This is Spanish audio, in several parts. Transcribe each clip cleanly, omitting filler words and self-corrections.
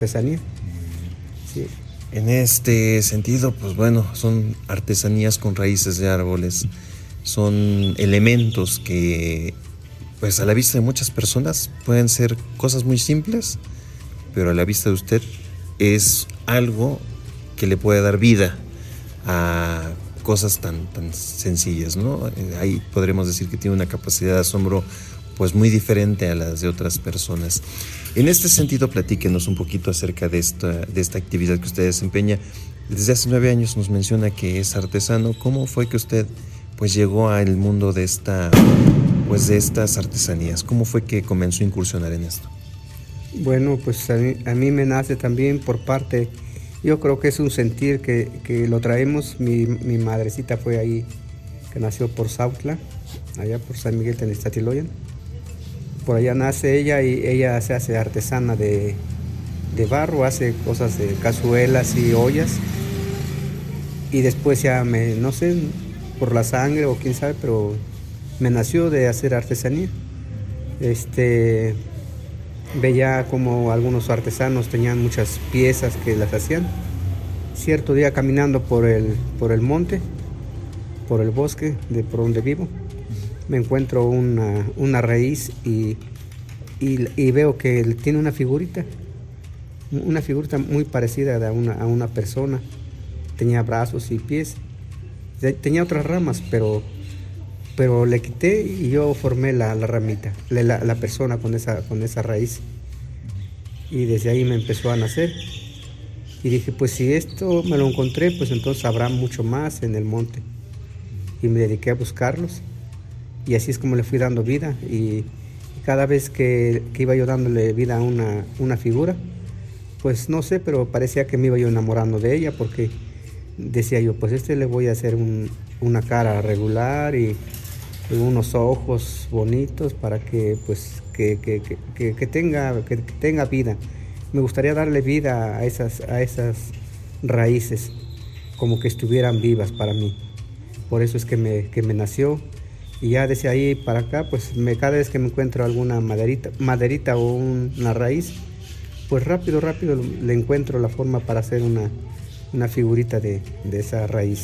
artesanía. Sí. En este sentido, pues bueno, son artesanías con raíces de árboles, son elementos que, pues a la vista de muchas personas pueden ser cosas muy simples, pero a la vista de usted es algo que le puede dar vida a cosas tan sencillas, ¿no? Ahí podremos decir que tiene una capacidad de asombro pues muy diferente a las de otras personas. En este sentido, platíquenos un poquito acerca de esta actividad que usted desempeña. Desde hace 9 años nos menciona que es artesano. ¿Cómo fue que usted pues llegó al mundo de estas artesanías? ¿Cómo fue que comenzó a incursionar en esto? Bueno, pues a mí me nace también por parte, yo creo que es un sentir que lo traemos. Mi madrecita fue ahí, que nació por Sautla, allá por San Miguel Tenestatiloyan. Por allá nace ella y ella se hace artesana de barro, hace cosas de cazuelas y ollas. Y después ya no sé, por la sangre o quién sabe, pero me nació de hacer artesanía. Veía como algunos artesanos tenían muchas piezas que las hacían. Cierto día caminando por el monte, por el bosque, por donde vivo, me encuentro una raíz y veo que tiene una figurita muy parecida a una persona. Tenía brazos y pies, tenía otras ramas, pero le quité y yo formé la ramita, la persona con esa raíz. Y desde ahí me empezó a nacer. Y dije, pues si esto me lo encontré, pues entonces habrá mucho más en el monte. Y me dediqué a buscarlos. Y así es como le fui dando vida. Y cada vez que iba yo dándole vida a una figura, pues no sé, pero parecía que me iba yo enamorando de ella, porque decía yo, pues le voy a hacer una cara regular y unos ojos bonitos para que pues que tenga vida. Me gustaría darle vida a esas raíces, como que estuvieran vivas para mí. Por eso es que me nació. Y ya desde ahí para acá, pues cada vez que me encuentro alguna maderita o una raíz, pues rápido le encuentro la forma para hacer una figurita de esa raíz.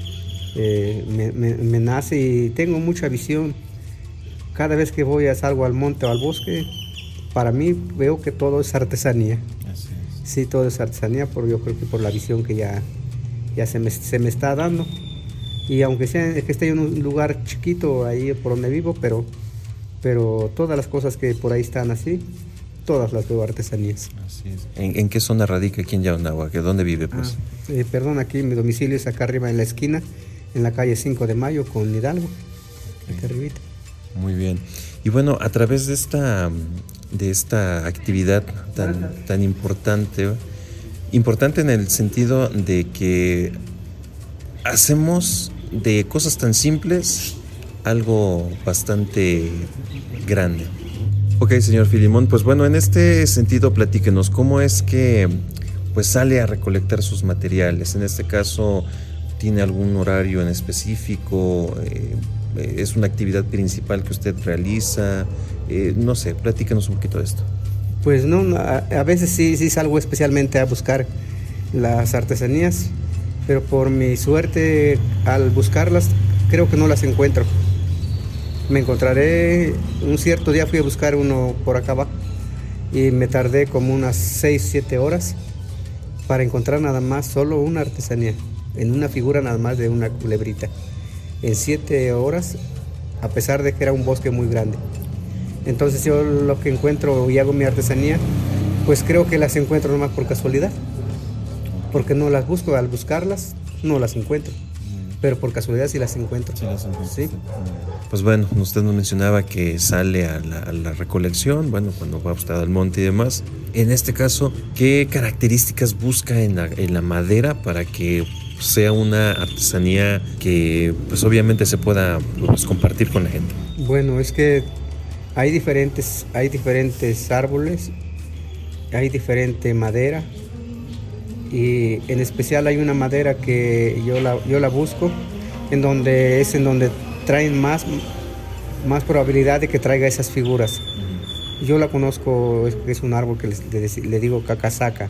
Me nace y tengo mucha visión. Cada vez que salgo al monte o al bosque, para mí veo que todo es artesanía. Así es. Sí, todo es artesanía, yo creo que por la visión que ya se me está dando. Y aunque que esté en un lugar chiquito ahí por donde vivo, pero todas las cosas que por ahí están así, todas las veo artesanías. Así es. ¿En qué zona radica aquí en Yaunahua? ¿Dónde vive, pues? Perdón, aquí mi domicilio es acá arriba en la esquina, en la calle 5 de Mayo con Hidalgo, acá arribita. Muy bien. Y bueno, a través de esta actividad tan importante en el sentido de que hacemos de cosas tan simples algo bastante grande. Ok, señor Filimón, pues bueno, en este sentido platíquenos, ¿cómo es que pues sale a recolectar sus materiales? En este caso, ¿tiene algún horario en específico? ¿Es una actividad principal que usted realiza? No sé, platíquenos un poquito de esto. Pues no, a veces sí salgo especialmente a buscar las artesanías, pero por mi suerte, al buscarlas, creo que no las encuentro. Me encontraré, un cierto día fui a buscar uno por acá abajo y me tardé como unas 6-7 horas para encontrar nada más solo una artesanía, en una figura nada más de una culebrita. En 7 horas, a pesar de que era un bosque muy grande. Entonces yo lo que encuentro y hago mi artesanía, pues creo que las encuentro nomás por casualidad, porque no las busco, al buscarlas no las encuentro, pero por casualidad sí las encuentro. Sí. Pues bueno, usted nos mencionaba que sale a la recolección, bueno, cuando va usted al monte y demás. En este caso, ¿qué características busca en la madera para que sea una artesanía que pues obviamente se pueda pues, compartir con la gente? Bueno, es que hay diferentes árboles, hay diferente madera, y en especial hay una madera que yo la busco en donde traen más probabilidad de que traiga esas figuras. Yo la conozco, es un árbol que le digo cacasaca.